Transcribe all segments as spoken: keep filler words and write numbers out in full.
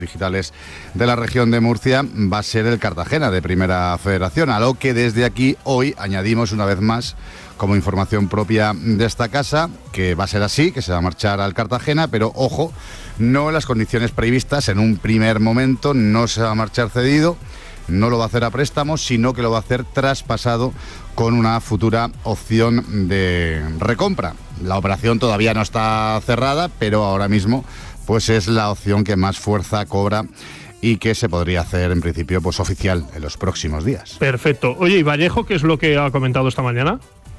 digitales de la región de Murcia va a ser el Cartagena de Primera Federación, a lo que desde aquí hoy añadimos una vez más como información propia de esta casa, que va a ser así, que se va a marchar al Cartagena, pero ojo, no en las condiciones previstas en un primer momento, no se va a marchar cedido, no lo va a hacer a préstamo, sino que lo va a hacer traspasado con una futura opción de recompra. La operación todavía no está cerrada, pero ahora mismo pues es la opción que más fuerza cobra y que se podría hacer en principio pues oficial en los próximos días. Perfecto. Oye, ¿y Vallejo qué es lo que ha comentado esta mañana?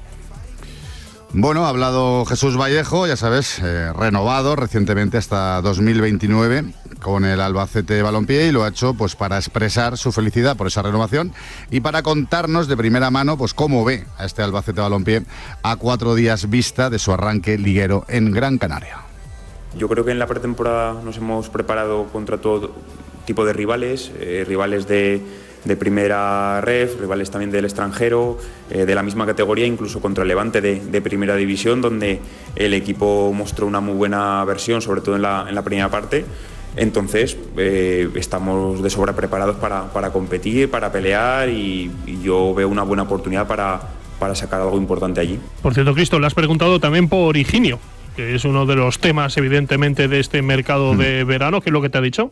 Bueno, ha hablado Jesús Vallejo, ya sabes, eh, renovado recientemente hasta dos mil veintinueve con el Albacete Balompié, y lo ha hecho pues para expresar su felicidad por esa renovación y para contarnos de primera mano pues cómo ve a este Albacete Balompié a cuatro días vista de su arranque liguero en Gran Canaria. Yo creo que en la pretemporada nos hemos preparado contra todo tipo de rivales, eh, rivales de, de primera ref, rivales también del extranjero, eh, de la misma categoría, incluso contra el Levante de, de primera división, donde el equipo mostró una muy buena versión, sobre todo en la, en la primera parte. Entonces eh, estamos de sobra preparados para, para competir, para pelear, y, y yo veo una buena oportunidad para, para sacar algo importante allí. Por cierto, Cristo, le has preguntado también por Higinio, que es uno de los temas evidentemente de este mercado de verano. ¿Qué es lo que te ha dicho?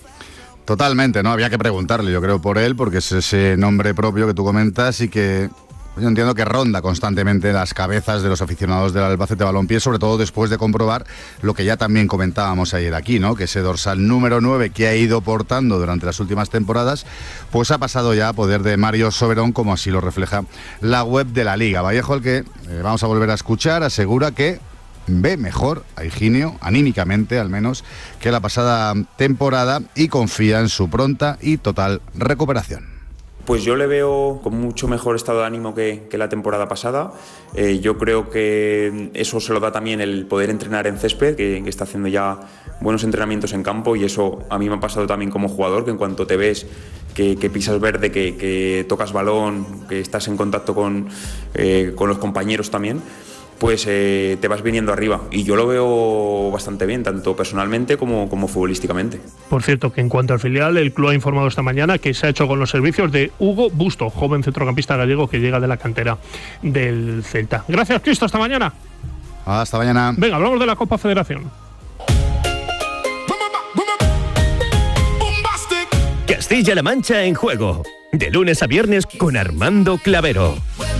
Totalmente, ¿no? Había que preguntarle, yo creo, por él, porque es ese nombre propio que tú comentas y que yo entiendo que ronda constantemente las cabezas de los aficionados del Albacete Balompié, sobre todo después de comprobar lo que ya también comentábamos ayer aquí, ¿no? Que ese dorsal número nueve que ha ido portando durante las últimas temporadas, pues ha pasado ya a poder de Mario Soberón, como así lo refleja la web de la Liga. Vallejo, al que eh, vamos a volver a escuchar, asegura que ve mejor a Higinio, anímicamente al menos, que la pasada temporada, y confía en su pronta y total recuperación. Pues yo le veo con mucho mejor estado de ánimo que, que la temporada pasada. Eh, yo creo que eso se lo da también el poder entrenar en césped, que, que está haciendo ya buenos entrenamientos en campo, y eso a mí me ha pasado también como jugador, que en cuanto te ves que, que pisas verde, que, que tocas balón, que estás en contacto con, eh, con los compañeros también, pues eh, te vas viniendo arriba, y yo lo veo bastante bien, tanto personalmente como, como futbolísticamente. Por cierto, que en cuanto al filial, el club ha informado esta mañana que se ha hecho con los servicios de Hugo Busto, joven centrocampista gallego que llega de la cantera del Celta. Gracias, Cristo, hasta mañana. Hasta mañana. Venga, hablamos de la Copa Federación. Castilla-La Mancha en juego, de lunes a viernes con Armando Clavero.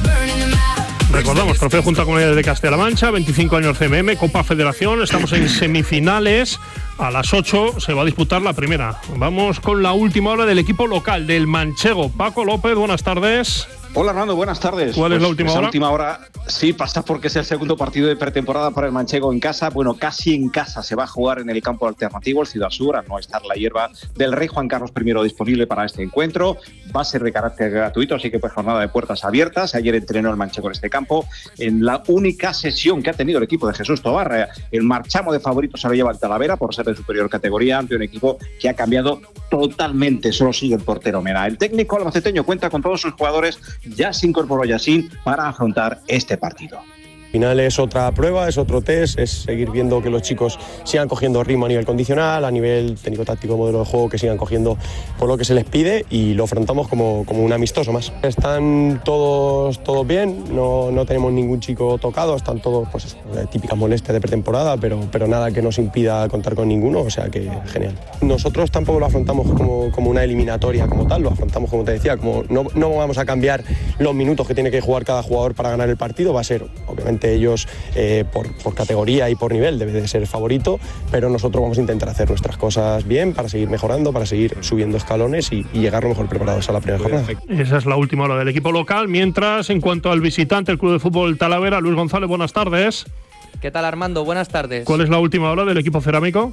Recordamos, trofeo Junta Comunidad de Castilla-La Mancha, veinticinco años C M M, Copa Federación, estamos en semifinales, a las ocho se va a disputar la primera. Vamos con la última hora del equipo local, del manchego. Paco López, buenas tardes. Hola, Armando, buenas tardes. ¿Cuál pues es la última esa hora? última hora sí pasa porque es el segundo partido de pretemporada para el manchego en casa. Bueno, casi en casa se va a jugar en el campo alternativo, el Ciudad Sur, al no estar la hierba del Rey Juan Carlos primero disponible para este encuentro. Va a ser de carácter gratuito, así que pues jornada de puertas abiertas. Ayer entrenó el manchego en este campo, en la única sesión que ha tenido el equipo de Jesús Tobar. El marchamo de favoritos se lo lleva el Talavera por ser de superior categoría, ante un equipo que ha cambiado totalmente. Solo sigue el portero Mena. El técnico albaceteño cuenta con todos sus jugadores. Ya se incorporó Yacine para afrontar este partido. Al final es otra prueba, es otro test, es seguir viendo que los chicos sigan cogiendo ritmo a nivel condicional, a nivel técnico-táctico, modelo de juego, que sigan cogiendo por lo que se les pide, y lo afrontamos como, como un amistoso más. Están todos, todos bien, no, no tenemos ningún chico tocado, están todos, pues, típicas molestias de pretemporada, pero, pero nada que nos impida contar con ninguno, o sea que genial. Nosotros tampoco lo afrontamos como, como una eliminatoria como tal, lo afrontamos, como te decía, como no, no vamos a cambiar los minutos que tiene que jugar cada jugador para ganar el partido, va a ser, obviamente, ellos eh, por, por categoría y por nivel debe de ser el favorito, pero nosotros vamos a intentar hacer nuestras cosas bien para seguir mejorando, para seguir subiendo escalones y, y llegar lo mejor preparados a la primera jornada. Esa es la última hora del equipo local. Mientras, en cuanto al visitante, el Club de Fútbol Talavera, Luis González, buenas tardes. ¿Qué tal, Armando? Buenas tardes. ¿Cuál es la última hora del equipo cerámico?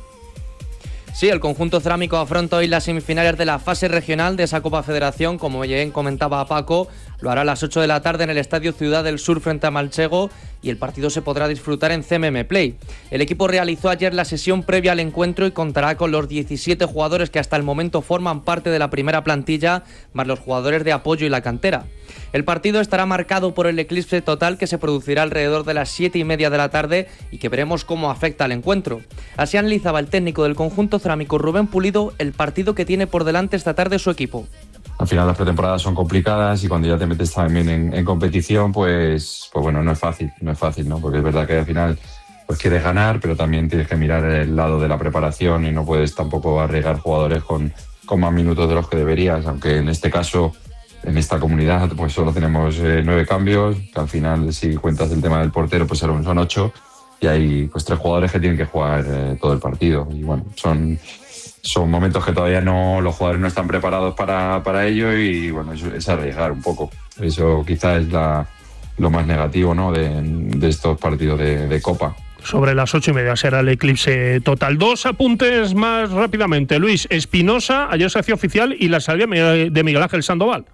Sí, el conjunto cerámico afronta hoy las semifinales de la fase regional de esa Copa Federación. Como bien comentaba Paco, lo hará a las ocho de la tarde en el Estadio Ciudad del Sur frente a Manchego, y el partido se podrá disfrutar en C M M Play. El equipo realizó ayer la sesión previa al encuentro y contará con los diecisiete jugadores que hasta el momento forman parte de la primera plantilla, más los jugadores de apoyo y la cantera. El partido estará marcado por el eclipse total que se producirá alrededor de las siete y media de la tarde y que veremos cómo afecta al encuentro. Así analizaba el técnico del conjunto cerámico Rubén Pulido el partido que tiene por delante esta tarde su equipo. Al final las pretemporadas son complicadas y cuando ya te metes también en, en competición, pues, pues bueno, no es fácil, no es fácil, ¿no? Porque es verdad que al final pues quieres ganar, pero también tienes que mirar el lado de la preparación y no puedes tampoco arriesgar jugadores con, con más minutos de los que deberías, aunque en este caso, en esta comunidad, pues solo tenemos eh, nueve cambios, que al final, si cuentas el tema del portero, pues son, son ocho, y hay pues tres jugadores que tienen que jugar eh, todo el partido. Y bueno, son... Son momentos que todavía no los jugadores no están preparados para, para ello y bueno, es, es arriesgar un poco. Eso quizás es la, lo más negativo, ¿no? de, de estos partidos de, de Copa. Sobre las ocho y media será el eclipse total. Dos apuntes más rápidamente. Luis Espinosa, ayer se hacía oficial y la salida de Miguel Ángel Sandoval.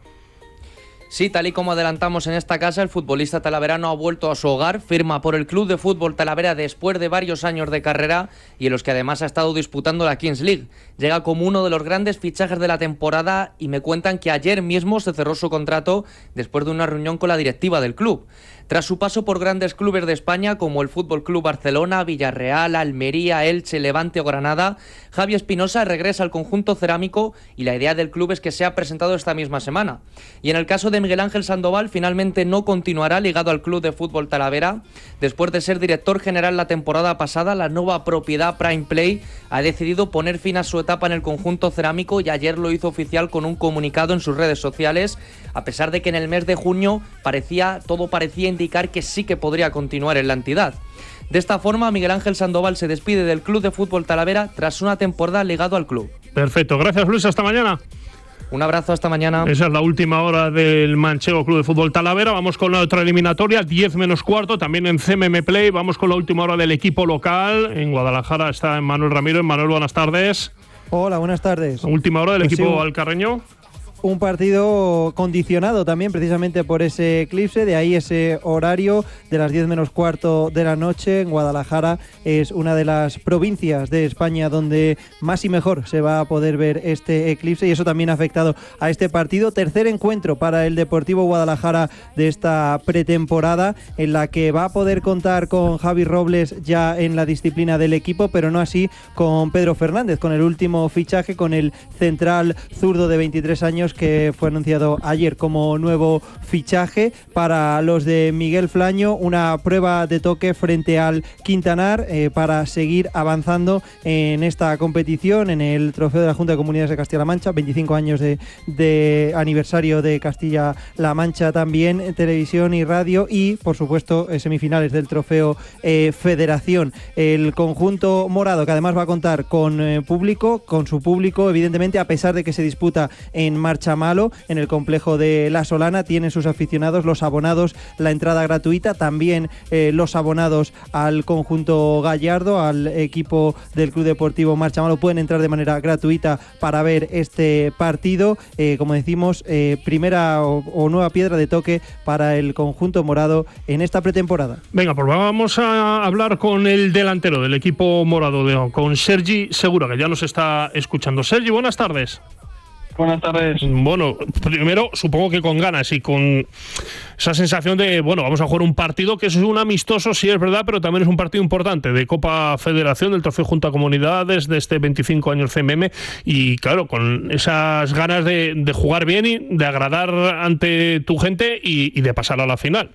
Sí, tal y como adelantamos en esta casa, el futbolista talaverano ha vuelto a su hogar, firma por el Club de Fútbol Talavera después de varios años de carrera y en los que además ha estado disputando la Kings League. Llega como uno de los grandes fichajes de la temporada y me cuentan que ayer mismo se cerró su contrato después de una reunión con la directiva del club. Tras su paso por grandes clubes de España como el Fútbol Club Barcelona, Villarreal, Almería, Elche, Levante o Granada, Javi Espinosa regresa al conjunto cerámico y la idea del club es que se ha presentado esta misma semana. Y en el caso de Miguel Ángel Sandoval, finalmente no continuará ligado al Club de Fútbol Talavera. Después de ser director general la temporada pasada, la nueva propiedad Prime Play ha decidido poner fin a su etapa en el conjunto cerámico y ayer lo hizo oficial con un comunicado en sus redes sociales, a pesar de que en el mes de junio parecía, todo parecía indicar que sí que podría continuar en la entidad. De esta forma, Miguel Ángel Sandoval se despide del Club de Fútbol Talavera tras una temporada ligado al club. Perfecto, gracias Luis, hasta mañana. Un abrazo, hasta mañana. Esa es la última hora del Manchego Club de Fútbol Talavera. Vamos con la otra eliminatoria, diez menos cuarto, también en C M M Play. Vamos con la última hora del equipo local. En Guadalajara está Manuel Ramiro. Manuel, buenas tardes. Hola, buenas tardes. La última hora del pues equipo sí, alcarreño. Un partido condicionado también precisamente por ese eclipse, de ahí ese horario de las diez menos cuarto de la noche. En Guadalajara es una de las provincias de España donde más y mejor se va a poder ver este eclipse y eso también ha afectado a este partido. Tercer encuentro para el Deportivo Guadalajara de esta pretemporada en la que va a poder contar con Javi Robles ya en la disciplina del equipo, pero no así con Pedro Fernández, con el último fichaje, con el central zurdo de veintitrés años que fue anunciado ayer como nuevo fichaje para los de Miguel Flaño. Una prueba de toque frente al Quintanar eh, para seguir avanzando en esta competición, en el trofeo de la Junta de Comunidades de Castilla-La Mancha, veinticinco años de, de aniversario de Castilla-La Mancha también, televisión y radio, y por supuesto semifinales del trofeo eh, Federación. El conjunto morado, que además va a contar con eh, público, con su público evidentemente, a pesar de que se disputa en marcha Malo, en el complejo de La Solana, tienen sus aficionados, los abonados, la entrada gratuita, también eh, los abonados al conjunto gallardo, al equipo del Club Deportivo Marchamalo, pueden entrar de manera gratuita para ver este partido. Eh, como decimos, eh, primera o, o nueva piedra de toque para el conjunto morado en esta pretemporada. Venga, pues vamos a hablar con el delantero del equipo morado, de, con Sergi Segura, que ya nos está escuchando. Sergi, buenas tardes. Buenas tardes. Bueno, primero supongo que con ganas y con esa sensación de, bueno, vamos a jugar un partido que es un amistoso, sí es verdad, pero también es un partido importante de Copa Federación, del Trofeo Junta Comunidades, de este veinticinco años C M M, y claro, con esas ganas de, de jugar bien y de agradar ante tu gente y, y de pasar a la final.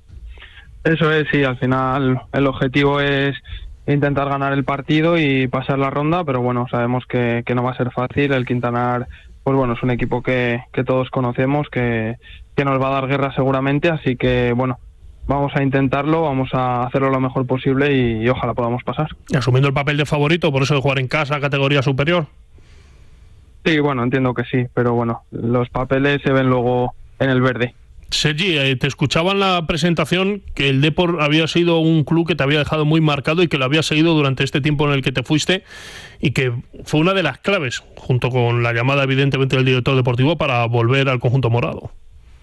Eso es, sí, al final el objetivo es intentar ganar el partido y pasar la ronda, pero bueno, sabemos que, que no va a ser fácil. El Quintanar, pues bueno, es un equipo que, que todos conocemos, que, que nos va a dar guerra seguramente, así que bueno, vamos a intentarlo, vamos a hacerlo lo mejor posible y, y ojalá podamos pasar. Y asumiendo el papel de favorito, por eso de jugar en casa, categoría superior. Sí, bueno, entiendo que sí, pero bueno, los papeles se ven luego en el verde. Sergi, eh, te escuchaba en la presentación que el Depor había sido un club que te había dejado muy marcado y que lo había seguido durante este tiempo en el que te fuiste y que fue una de las claves, junto con la llamada evidentemente del director deportivo, para volver al conjunto morado.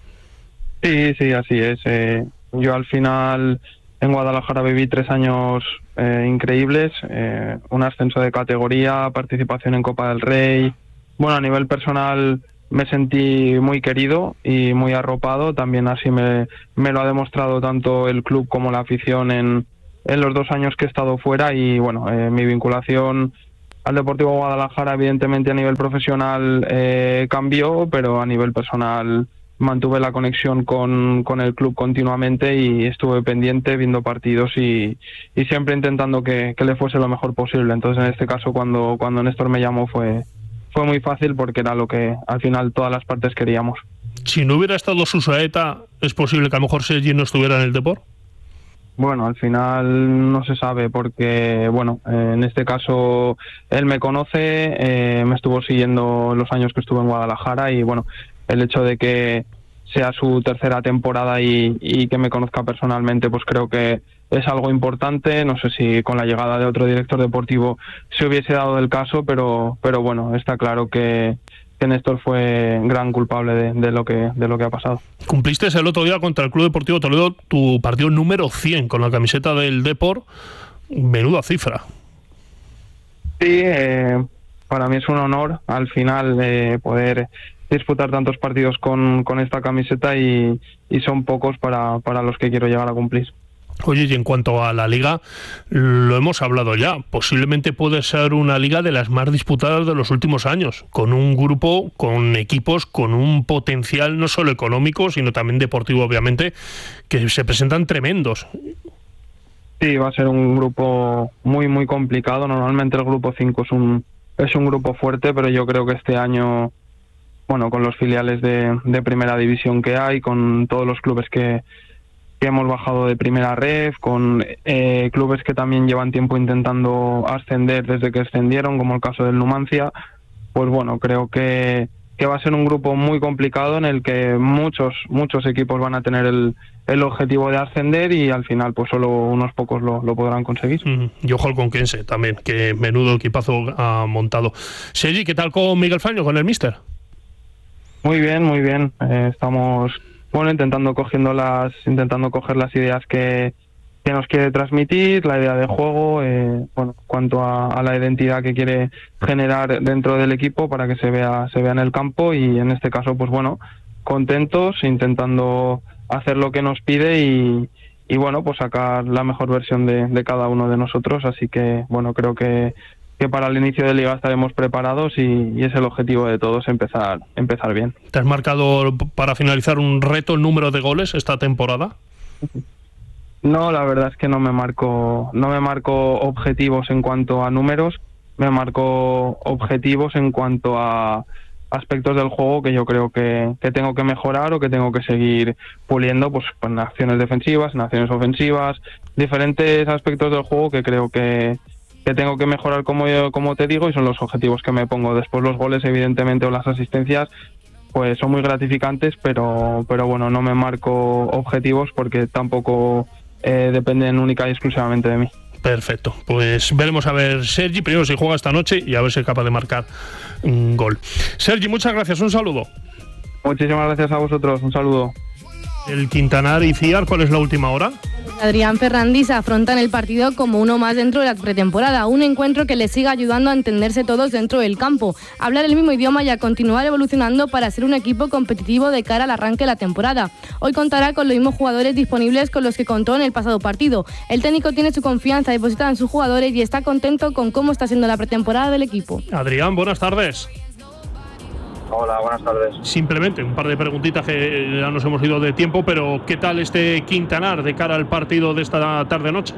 Sí, sí, así es. Eh, yo al final en Guadalajara viví tres años eh, increíbles, eh, un ascenso de categoría, participación en Copa del Rey. Bueno, a nivel personal me sentí muy querido y muy arropado, también así me, me lo ha demostrado tanto el club como la afición en, en los dos años que he estado fuera y bueno, eh, mi vinculación al Deportivo Guadalajara, evidentemente a nivel profesional eh, cambió, pero a nivel personal mantuve la conexión con, con el club continuamente y estuve pendiente viendo partidos y, y siempre intentando que, que le fuese lo mejor posible. Entonces, en este caso, cuando, cuando Néstor me llamó fue, fue muy fácil porque era lo que al final todas las partes queríamos. Si no hubiera estado Susaeta, ¿es posible que a lo mejor Sergi no estuviera en el Depor? Bueno, al final no se sabe porque, bueno, eh, en este caso él me conoce, eh, me estuvo siguiendo los años que estuve en Guadalajara y, bueno, el hecho de que sea su tercera temporada y, y que me conozca personalmente, pues creo que es algo importante. No sé si con la llegada de otro director deportivo se hubiese dado el caso, pero, pero bueno, está claro que, que Néstor fue gran culpable de, de, lo que, de lo que ha pasado. Cumpliste el otro día contra el Club Deportivo Toledo tu partido número cien con la camiseta del Depor. Menuda cifra. Sí, eh, para mí es un honor al final eh, poder disputar tantos partidos con, con esta camiseta y, y son pocos para, para los que quiero llegar a cumplir. Oye, y en cuanto a la liga, lo hemos hablado ya, posiblemente puede ser una liga de las más disputadas de los últimos años, con un grupo, con equipos, con un potencial no solo económico, sino también deportivo, obviamente, que se presentan tremendos. Sí, va a ser un grupo muy, muy complicado. Normalmente el grupo cinco es un, es un grupo fuerte, pero yo creo que este año, bueno, con los filiales de, de primera división que hay, con todos los clubes que, que hemos bajado de primera ref, con eh, clubes que también llevan tiempo intentando ascender desde que ascendieron, como el caso del Numancia, pues bueno, creo que, que va a ser un grupo muy complicado en el que muchos, muchos equipos van a tener el, el objetivo de ascender y al final pues solo unos pocos lo, lo podrán conseguir. Mm, y ojo al Conquense también, que menudo equipazo ha montado. Sergi, ¿qué tal con Miguel Faño, con el míster? Muy bien, muy bien. Eh, estamos bueno intentando cogiendo las, intentando coger las ideas que, que nos quiere transmitir, la idea de juego, eh, bueno, en cuanto a, a la identidad que quiere generar dentro del equipo para que se vea, se vea en el campo y en este caso, pues bueno, contentos, intentando hacer lo que nos pide y, y bueno, pues sacar la mejor versión de, de cada uno de nosotros. Así que bueno, creo que que para el inicio de liga estaremos preparados y, y es el objetivo de todos, empezar empezar bien. ¿Te has marcado para finalizar un reto el número de goles esta temporada? No, la verdad es que no me marco no me marco objetivos en cuanto a números, me marco objetivos en cuanto a aspectos del juego que yo creo que, que tengo que mejorar o que tengo que seguir puliendo, pues en acciones defensivas, en acciones ofensivas, diferentes aspectos del juego que creo que que tengo que mejorar, como yo, como te digo, y son los objetivos que me pongo. Después los goles, evidentemente, o las asistencias, pues son muy gratificantes, pero pero bueno, no me marco objetivos porque tampoco eh, dependen única y exclusivamente de mí. Perfecto, pues veremos a ver Sergi, primero si juega esta noche y a ver si es capaz de marcar un gol. Sergi, muchas gracias, un saludo. Muchísimas gracias a vosotros, un saludo. El Quintanar y Ciar, ¿cuál es la última hora? Adrián Ferrandis afrontan el partido como uno más dentro de la pretemporada, un encuentro que les siga ayudando a entenderse todos dentro del campo, hablar el mismo idioma y a continuar evolucionando para ser un equipo competitivo de cara al arranque de la temporada. Hoy contará con los mismos jugadores disponibles con los que contó en el pasado partido. El técnico tiene su confianza depositada en sus jugadores y está contento con cómo está siendo la pretemporada del equipo. Adrián, buenas tardes. Hola, buenas tardes. Simplemente un par de preguntitas que ya nos hemos ido de tiempo, pero ¿qué tal este Quintanar de cara al partido de esta tarde-noche?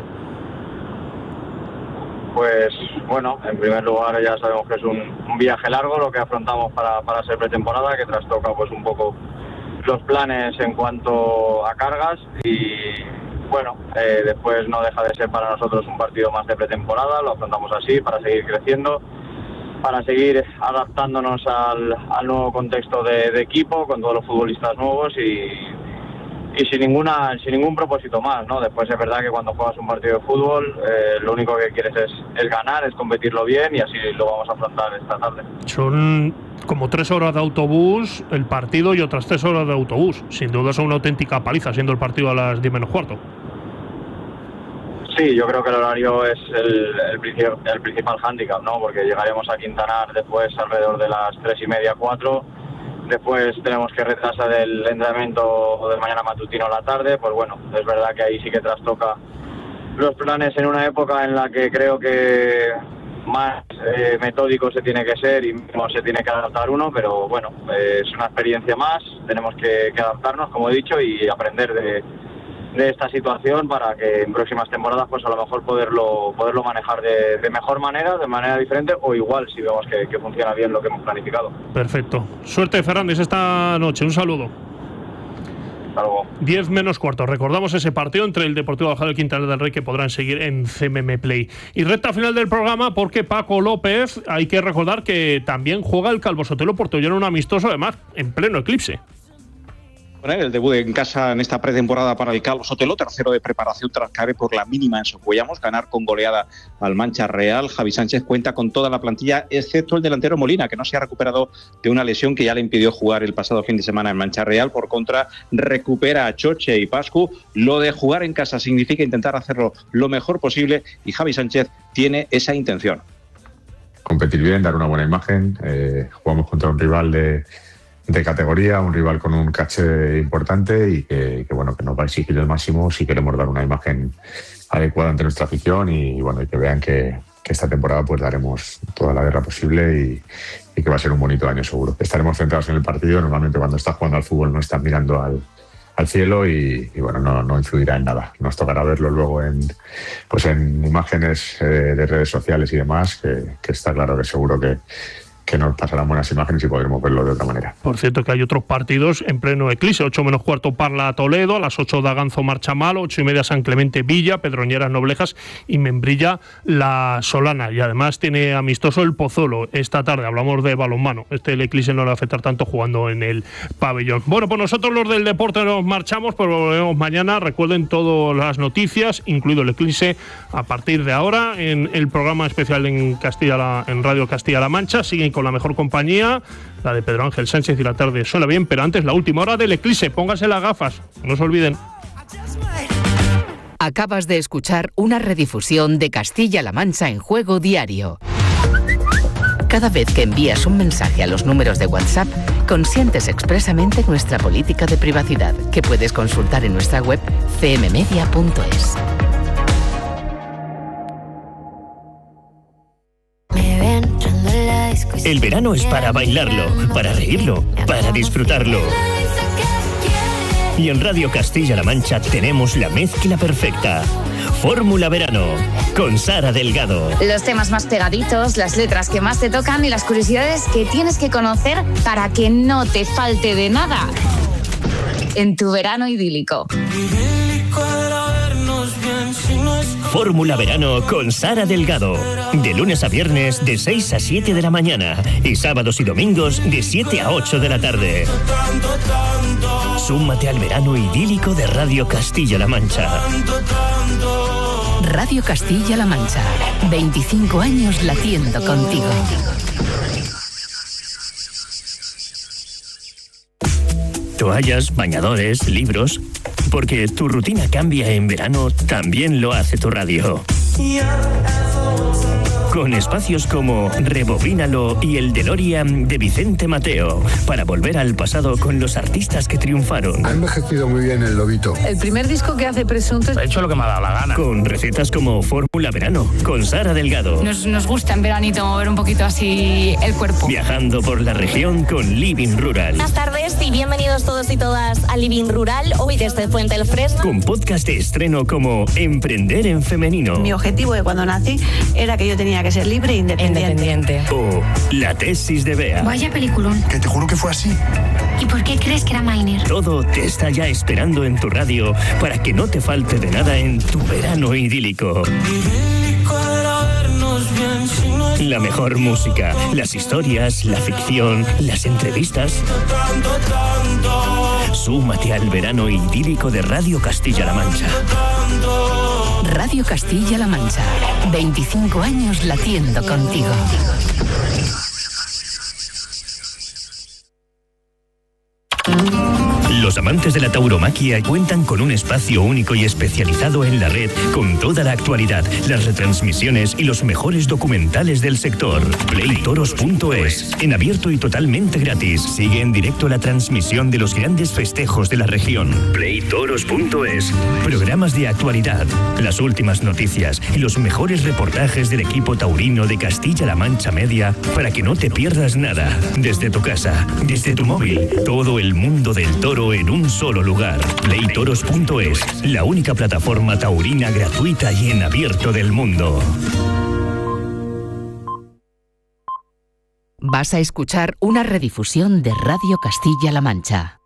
Pues bueno, en primer lugar ya sabemos que es un, un viaje largo lo que afrontamos para, para ser pretemporada, que trastoca pues un poco los planes en cuanto a cargas y bueno, eh, después no deja de ser para nosotros un partido más de pretemporada, lo afrontamos así para seguir creciendo, para seguir adaptándonos al, al nuevo contexto de, de equipo, con todos los futbolistas nuevos y, y sin ninguna sin ningún propósito más, ¿no? Después es verdad que cuando juegas un partido de fútbol, eh, lo único que quieres es, es ganar, es competirlo bien y así lo vamos a afrontar esta tarde. Son como tres horas de autobús el partido y otras tres horas de autobús. Sin duda son una auténtica paliza, siendo el partido a las diez menos cuarto. Sí, yo creo que el horario es el, el, el principal hándicap, ¿no? Porque llegaremos a Quintanar después alrededor de las tres y media, cuatro. Después tenemos que retrasar el entrenamiento del mañana matutino a la tarde. Pues bueno, es verdad que ahí sí que trastoca los planes en una época en la que creo que más eh, metódico se tiene que ser y mismo se tiene que adaptar uno, pero bueno, eh, es una experiencia más, tenemos que, que adaptarnos, como he dicho, y aprender de, de esta situación para que en próximas temporadas pues a lo mejor poderlo poderlo manejar de, de mejor manera, de manera diferente o igual si vemos que, que funciona bien lo que hemos planificado. Perfecto. Suerte, Fernández, esta noche. Un saludo. diez menos cuarto. Recordamos ese partido entre el Deportivo Aljarafe y el Quintana del Rey que podrán seguir en C M M Play. Y recta final del programa porque Paco López, hay que recordar que también juega el Calvo Sotelo Portollano, un amistoso además en pleno eclipse. Bueno, el debut en casa en esta pretemporada para el Calvo Sotelo, tercero de preparación tras caer por la mínima en Socuellamos, ganar con goleada al Mancha Real. Javi Sánchez cuenta con toda la plantilla, excepto el delantero Molina, que no se ha recuperado de una lesión que ya le impidió jugar el pasado fin de semana en Mancha Real. Por contra, recupera a Choche y Pascu. Lo de jugar en casa significa intentar hacerlo lo mejor posible y Javi Sánchez tiene esa intención. Competir bien, dar una buena imagen. Eh, jugamos contra un rival de... de categoría, un rival con un caché importante y que, que bueno que nos va a exigir el máximo si queremos dar una imagen adecuada ante nuestra afición y bueno y que vean que, que esta temporada pues daremos toda la guerra posible y, y que va a ser un bonito año seguro. Estaremos centrados en el partido, normalmente cuando estás jugando al fútbol no estás mirando al, al cielo y, y bueno no, no influirá en nada. Nos tocará verlo luego en pues en imágenes eh, de redes sociales y demás, que, que está claro que seguro que que nos pasarán buenas imágenes y podremos verlo de otra manera. Por cierto que hay otros partidos en pleno eclipse. ocho menos cuarto Parla Toledo, a las ocho Daganzo Marchamal, ocho y media San Clemente Villa, Pedroñeras Noblejas y Membrilla La Solana. Y además tiene amistoso el Pozuelo esta tarde. Hablamos de balonmano. Este el eclipse no le va a afectar tanto jugando en el pabellón. Bueno, pues nosotros los del deporte nos marchamos, pero volvemos mañana. Recuerden todas las noticias, incluido el eclipse, a partir de ahora en el programa especial en Castilla en Radio Castilla-La Mancha. Siguen con la mejor compañía, la de Pedro Ángel Sánchez y la tarde suena bien, pero antes la última hora del eclipse. Pónganse las gafas, no se olviden. Acabas de escuchar una redifusión de Castilla-La Mancha en Juego Diario. Cada vez que envías un mensaje a los números de WhatsApp, consientes expresamente nuestra política de privacidad, que puedes consultar en nuestra web c m media punto es. El verano es para bailarlo, para reírlo, para disfrutarlo. Y en Radio Castilla-La Mancha tenemos la mezcla perfecta. Fórmula Verano, con Sara Delgado. Los temas más pegaditos, las letras que más te tocan y las curiosidades que tienes que conocer para que no te falte de nada en tu verano idílico. Fórmula Verano con Sara Delgado. De lunes a viernes de seis a siete de la mañana y sábados y domingos de siete a ocho de la tarde. Súmate al verano idílico de Radio Castilla-La Mancha. Radio Castilla-La Mancha. veinticinco años latiendo contigo. Toallas, bañadores, libros. Porque tu rutina cambia en verano, también lo hace tu radio. Con espacios como Rebobínalo y el DeLorean de Vicente Mateo, para volver al pasado con los artistas que triunfaron. Ha envejecido muy bien el Lobito. El primer disco que hace Presuntos. He hecho lo que me ha dado la gana. Con recetas como Fórmula Verano, con Sara Delgado. Nos, nos gusta en veranito mover un poquito así el cuerpo. Viajando por la región con Living Rural. Buenas tardes y bienvenidos todos y todas a Living Rural, hoy desde Fuente del Fresno. Con podcast de estreno como Emprender en Femenino. Mi objetivo de cuando nací era que yo tenía que ser libre e independiente. independiente. O La tesis de Bea. Vaya peliculón. Que te juro que fue así. ¿Y por qué crees que era Miner? Todo te está ya esperando en tu radio para que no te falte de nada en tu verano idílico. La mejor música, las historias, la ficción, las entrevistas. Súmate al verano idílico de Radio Castilla-La Mancha. Radio Castilla-La Mancha. veinticinco años latiendo contigo. Lo Los amantes de la tauromaquia cuentan con un espacio único y especializado en la red, con toda la actualidad, las retransmisiones y los mejores documentales del sector. play toros punto es, en abierto y totalmente gratis. Sigue en directo la transmisión de los grandes festejos de la región. play toros punto es. Programas de actualidad, las últimas noticias y los mejores reportajes del equipo taurino de Castilla-La Mancha Media para que no te pierdas nada. Desde tu casa, desde tu móvil, todo el mundo del toro en un solo lugar. play toros punto es, la única plataforma taurina gratuita y en abierto del mundo. Vas a escuchar una redifusión de Radio Castilla-La Mancha.